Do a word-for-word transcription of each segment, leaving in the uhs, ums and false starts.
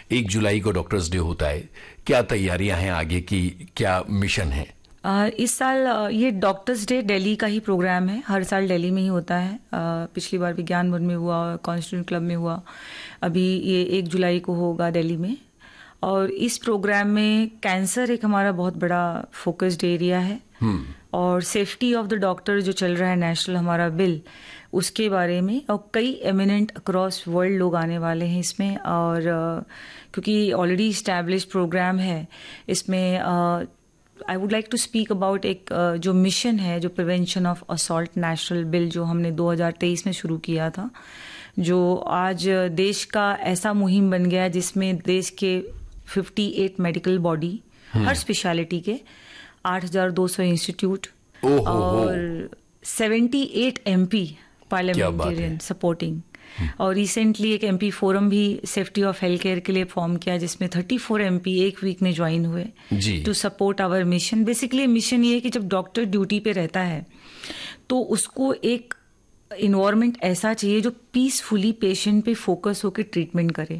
एक जुलाई को doctors day होता है, क्या तैयारियां हैं आगे की, क्या मिशन है? Uh, इस साल uh, ये डॉक्टर्स डे दिल्ली का ही प्रोग्राम है। हर साल दिल्ली में ही होता है। uh, पिछली बार विज्ञान भवन में हुआ, कॉन्स्टिट्यूंट क्लब में हुआ, अभी ये एक जुलाई को होगा दिल्ली में। और इस प्रोग्राम में कैंसर एक हमारा बहुत बड़ा फोकस्ड एरिया है। hmm. और सेफ्टी ऑफ द डॉक्टर जो चल रहा है नेशनल हमारा बिल, उसके बारे में, और कई एमिनेंट अक्रॉस वर्ल्ड लोग आने वाले हैं इसमें। और uh, क्योंकि ऑलरेडी इस्टेब्लिश प्रोग्राम है इसमें, uh, I would like to speak about एक uh, जो मिशन है, जो prevention of assault national bill, जो हमने दो हज़ार तेईस में शुरू किया था, जो आज देश का ऐसा मुहिम बन गया जिसमें देश के अट्ठावन मेडिकल बॉडी, हर स्पेशलिटी के आठ हज़ार दो सौ इंस्टीट्यूट और अठहत्तर एमपी पार्लियामेंटेरियन सपोर्टिंग। और रिसेंटली एक एमपी फोरम भी सेफ्टी ऑफ हेल्थ केयर के लिए फॉर्म किया, जिसमें चौंतीस एमपी एक वीक में ज्वाइन हुए to support our mission. Basically mission ये है कि जब डॉक्टर ड्यूटी पे रहता है तो उसको एक इन्वायरमेंट ऐसा चाहिए जो पीसफुली पेशेंट पे फोकस होकर ट्रीटमेंट करे,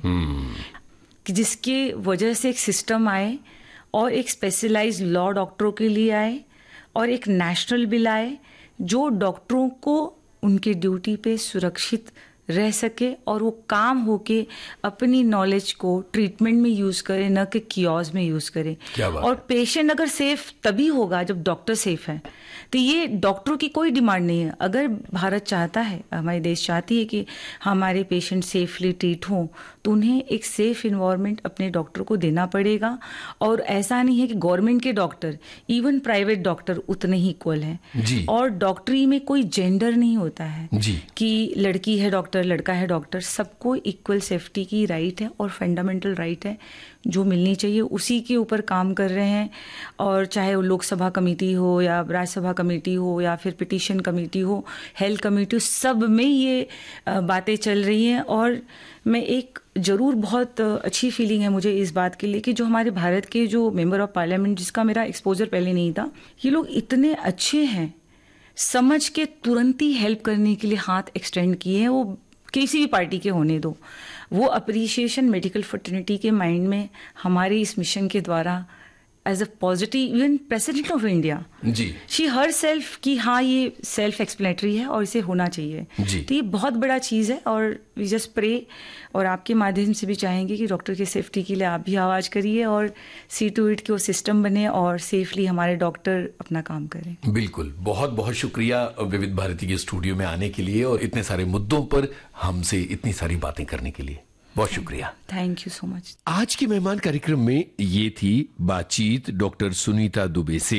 कि जिसके वजह से एक सिस्टम आए और एक स्पेशलाइज्ड लॉ डॉक्टरों के लिए आए और एक नेशनल बिल आए जो डॉक्टरों को उनके ड्यूटी पे सुरक्षित रह सके और वो काम होके अपनी नॉलेज को ट्रीटमेंट में यूज करे, न कि कियोस्क में यूज करे। और पेशेंट अगर सेफ तभी होगा जब डॉक्टर सेफ है। तो ये डॉक्टरों की कोई डिमांड नहीं है। अगर भारत चाहता है, हमारे देश चाहती है कि हमारे पेशेंट सेफली ट्रीट हों, तो उन्हें एक सेफ इन्वायरमेंट अपने डॉक्टर को देना पड़ेगा। और ऐसा नहीं है कि गवर्नमेंट के डॉक्टर, इवन प्राइवेट डॉक्टर उतने ही इक्वल हैं। और डॉक्टरी में कोई जेंडर नहीं होता है कि लड़की है डॉक्टर, लड़का है डॉक्टर। सबको इक्वल सेफ्टी की राइट है और फंडामेंटल राइट है जो मिलनी चाहिए, उसी के ऊपर काम कर रहे हैं। और चाहे वो लोकसभा कमेटी हो या राज्यसभा कमेटी हो या फिर पिटीशन कमेटी हो, हेल्थ कमेटी हो, सब में ये बातें चल रही हैं। और मैं एक जरूर बहुत अच्छी फीलिंग है मुझे इस बात के लिए कि जो हमारे भारत के जो मेंबर ऑफ पार्लियामेंट, जिसका मेरा एक्सपोजर पहले नहीं था, ये लोग इतने अच्छे हैं, समझ के तुरंत ही हेल्प करने के लिए हाथ एक्सटेंड किए हैं। वो किसी भी पार्टी के होने दो, वो अप्रिसिएशन मेडिकल फर्टर्निटी के माइंड में हमारे इस मिशन के द्वारा as a positive, even president of India ji she her self की हाँ ये सेल्फ एक्सप्लेनेटरी है और इसे होना चाहिए। तो ये बहुत बड़ा चीज़ है। और वी जस्ट प्रे, और आपके माध्यम से भी चाहेंगे कि डॉक्टर की सेफ्टी के लिए आप भी आवाज़ करिए और सी टू इट कि वो सिस्टम बने और सेफली हमारे डॉक्टर अपना काम करें। बिल्कुल, बहुत बहुत शुक्रिया विविध भारती के स्टूडियो में आने के लिए और इतने सारे मुद्दों पर हमसे इतनी सारी बातें करने के लिए। बहुत शुक्रिया, थैंक यू सो मच। आज के मेहमान कार्यक्रम में ये थी बातचीत डॉक्टर सुनीता दुबे से।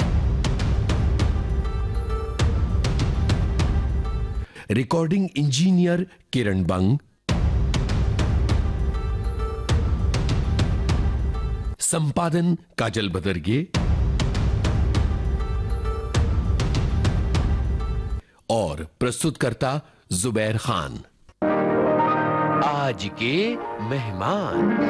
रिकॉर्डिंग इंजीनियर किरण बंग, संपादन काजल बदरगे और प्रस्तुतकर्ता जुबैर खान। आज के मेहमान।